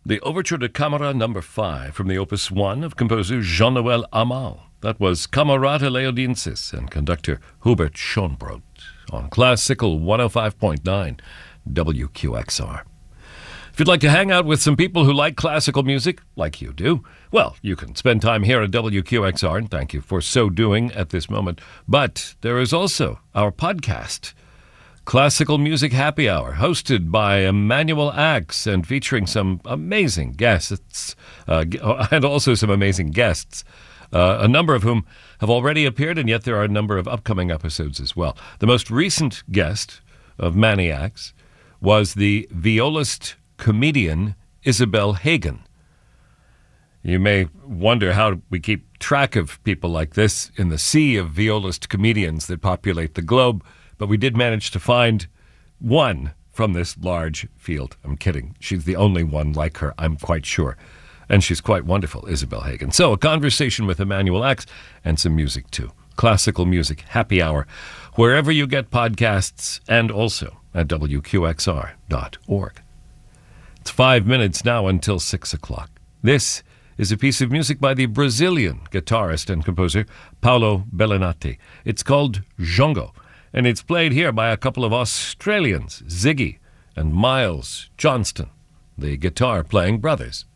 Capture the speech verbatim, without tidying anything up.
The Overture to Camera Number five from the Opus one of composer Jean-Noël Amal. That was Camerata Leodensis and conductor Hubert Schönbrot on Classical one oh five point nine W Q X R. If you'd like to hang out with some people who like classical music, like you do, well, you can spend time here at W Q X R, and thank you for so doing at this moment. But there is also our podcast, Classical Music Happy Hour, hosted by Emmanuel Axe and featuring some amazing guests, uh, and also some amazing guests, uh, a number of whom have already appeared, and yet there are a number of upcoming episodes as well. The most recent guest of Manny Axe was the violist comedian Isabel Hagen. You may wonder how we keep track of people like this in the sea of violist comedians that populate the globe, but we did manage to find one from this large field. I'm kidding. She's the only one like her, I'm quite sure. And she's quite wonderful, Isabel Hagen. So a conversation with Emmanuel Axe and some music too. Classical Music Happy Hour, wherever you get podcasts, and also at W Q X R dot org. It's five minutes now until six o'clock. This is a piece of music by the Brazilian guitarist and composer Paulo Bellinati. It's called Jongo, and it's played here by a couple of Australians, Ziggy and Miles Johnston, the guitar-playing brothers.